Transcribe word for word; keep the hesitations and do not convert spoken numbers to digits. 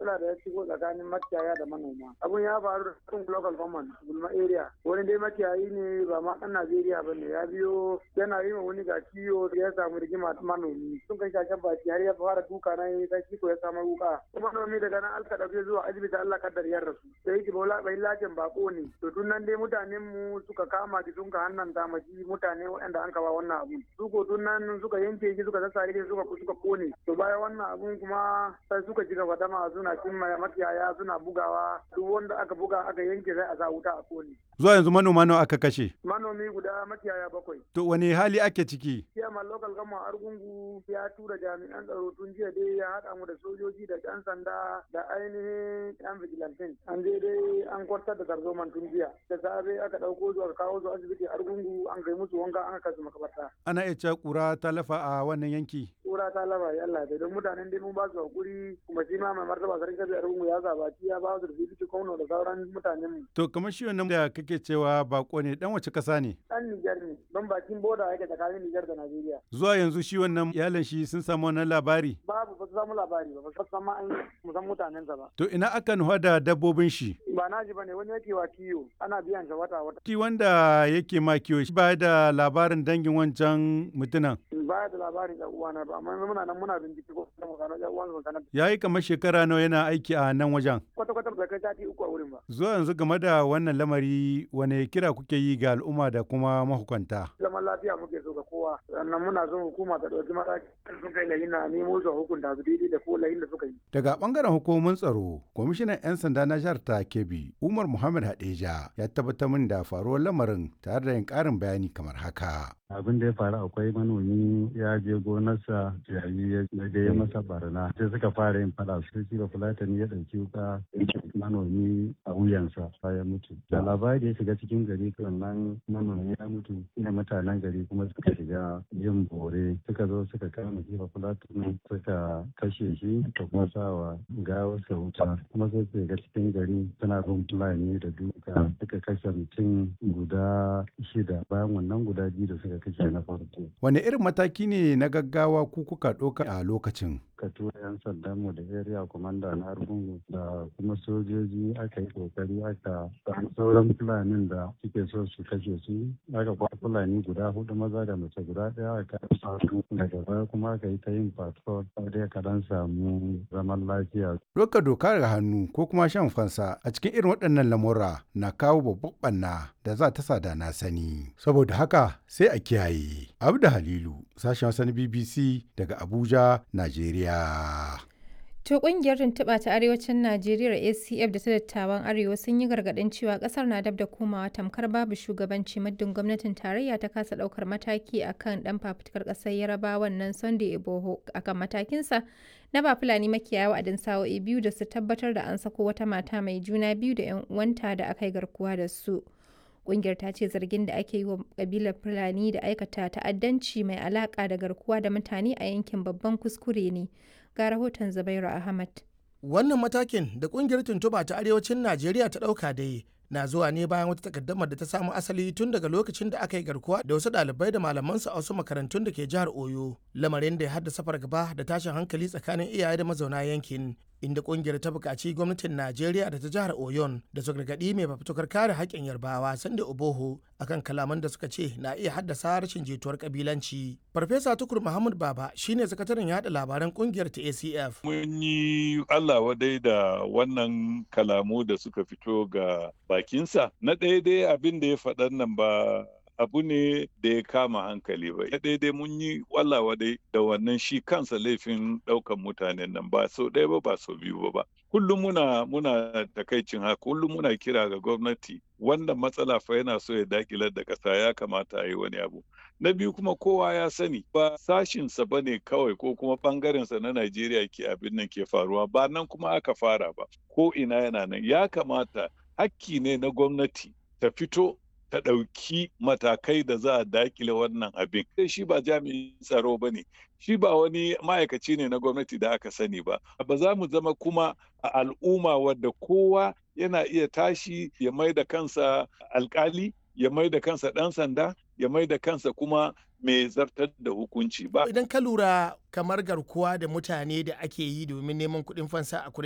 matsala da ya shigo tsakanin makiyaya da manoma. Abun ya faru da kan local government Gulma area. Wani dai makiyayi ne ba ma ɗan Najeriya ba ne, ya biyo yana yi wa wani ga kiyo ya samu rigima manomi. Sun kai shashen baki har ya fara duka na yi ta kiko ya samu wuka. Kuma manomi daga nan alka ɗauke zuwa asibiti Allah kaddar ya rasu. Sai yake bola bai lajin bako ne. To tun nan dai mutanen mu suka kama ki sun ka hannan damaji mutane waɗanda an kawa wannan abun. Su ko tun nan suka yanke ki suka sassare ki suka suka kone. To bayan wannan abun kuma sai suka ci gaba dama suna cin makiyaya suna bugawa duk wanda aka buga aka yanke sai a sa wuta a kone. Zuwa yanzu manoma nawa aka kashe? Manomi guda makiyaya bakwai. To wani hali ake ciki? Chairman local government Argungu ya tura jami'an tsaro tun jiya dai ya haɗa mu da sojoji da ɗan sanda da ainihin ɗan vigilantin. An je dai an kwartar da tarzoman tun jiya. Da safe aka ɗauko zuwa kawo su asibiti Argungu an kai musu wanka an kai su makabarta. Ana iya cewa ƙura ta lafa a wannan yanki? Ƙura ta lafa ya Allah dai don mutanen dai mun ba su hakuri kuma shi ma mai martaba sarki kabi Argungu ya zabaci ya ba su da bibiti kwano da sauran mutanen mu. To kamar shi wannan da kake cewa bako ne dan wace ƙasa ne? Ɗan Nijar ne don bakin boda yake tsakanin Nijar da Najeriya. Zuwa yanzu shi wannan iyalan shi sun samu wannan labari? Babu ba su samu labari ba, ba su san ma an musan mutanensa ba. To ina aka nufa da dabbobin shi? Ba naji ba ne wani yake wa kiyo ana biyan sa wata wata. Ki wanda yake ma kiyo shi ba da labarin dangin wancan mutunan? Ba da labarin ɗan uwana ba amma muna nan muna bincike ko kuma kana ɗan uwan kana. Yayi kamar shekara nawa yana aiki a nan wajen? Kwata kwata bai kai sati uku a wurin ba. Zuwa yanzu game da wannan lamari wane kira kuke yi ga al'umma da kuma mahukunta? Zaman lafiya muke so ga kowa sannan muna son hukuma ta ɗauki mataki sun kai lahin na nemo su hukunta su daidai da ko lahin da suka yi. Daga bangaren hukumomin tsaro, kwamishinan 'yan sanda na jihar ta Kebbi, Umar Muhammad Hadeja ya tabbatar min da faruwar lamarin tare da yin ƙarin bayani kamar haka. Abin da ya faru akwai manomi ya je gonarsa yayi ya je masa barna sai suka fara yin fada sai shi da fulatani ya ɗauki wuka manomi a wuyansa ya mutu. Da labari ya shiga cikin gari sannan manomi ya mutu ina mutanen gari kuma suka shiga yin bore suka zo suka kama shi da fulatani suka kashe shi da kuma sawa gawarsa wuta kuma sai su shiga cikin gari suna bin fulani da duka suka kashe mutum guda shida bayan wannan guda biyu da suka kashe na farko. Wane irin mataki ne na gaggawa ku kuka ɗauka a lokacin? Ka tura 'yan sandan mu da area commander na Argungu da kuma sojoji aka yi kokari aka samu sauran fulanin da suke so su kashe su aka kwa fulani guda hudu maza da mace guda ɗaya aka yi daga baya kuma aka yi ta yin patrol sai ka dan samu zaman lafiya. Doka doka ga hannu ko kuma shan fansa a cikin irin waɗannan lamura na kawo babban ɓanna da za ta sada na sani. Saboda haka sai a kiyaye. Abda Halilu, sashen Hausa na B B C daga Abuja, Najeriya. To kungiyar tuntuɓa ta arewacin Najeriya A C F da ta dattawan Arewa sun yi gargaɗin cewa ƙasar na dab da komawa tamkar babu shugabanci muddin gwamnatin tarayya ta kasa ɗaukar mataki akan ɗan fafutukar ƙasar Yarabawan nan Sunday Igboho akan matakinsa na ba Fulani makiyaya wa'adin sa'o'i biyu da su tabbatar da an sako wata mata mai juna biyu da 'yan uwanta da aka yi garkuwa da su. Ƙungiyar ta ce zargin da ake yi wa ƙabilar Fulani da aikata ta'addanci mai alaƙa da garkuwa da mutane a yankin babban kuskure ne. Ga rahoton Zubairu Ahmad. Wannan matakin da ƙungiyar tuntuɓa ta arewacin Najeriya ta ɗauka dai na zuwa ne bayan wata takaddamar da ta samu asali tun daga lokacin da aka yi garkuwa da wasu ɗalibai da malamansu a wasu makarantun da ke jihar Oyo, lamarin da ya haddasa fargaba da tashin hankali tsakanin iyaye da mazauna yankin. Inda kungiyar ta buƙaci gwamnatin Najeriya da ta jihar Oyon da su gargaɗi mai fafutukar kare haƙƙin Yarbawa Sunday Igboho akan kalaman da suka ce na iya haddasa rashin jituwar kabilanci. Farfesa Tukur Muhammad Baba shine sakataren yaɗa labaran kungiyar ta A C F. Mun yi Allah wadai da wannan kalamu da suka fito ga bakinsa. Na ɗaya dai abin da ya faɗan nan ba abu ne da ya kama hankali ba. Ya daidai mun yi wallawa dai da wannan shi kansa laifin ɗaukan mutanen nan ba sau ɗaya ba ba sau biyu ba. Kullum muna muna takaicin haka, kullum muna kira ga gwamnati wannan matsala fa yana so ya dakilar da ƙasa ya kamata a yi wani abu. Na biyu kuma kowa ya sani ba sashinsa ba ne kawai ko kuma ɓangarensa na Najeriya ke abin nan ke faruwa ba nan kuma aka fara ba. Ko ina yana nan ya kamata hakki ne na gwamnati ta fito ta ɗauki matakai da za a dakile wannan abin. Shi ba jami'in tsaro ba ne, shi ba wani ma'aikaci ne na gwamnati da aka sani ba. Ba za mu zama kuma a al'umma wadda kowa yana iya tashi ya mai da kansa alkali, ya mai da kansa ɗan sanda, ya mai da kansa kuma mai zartar da hukunci ba. Idan ka lura kamar garkuwa da mutane da ake yi domin neman kuɗin fansa a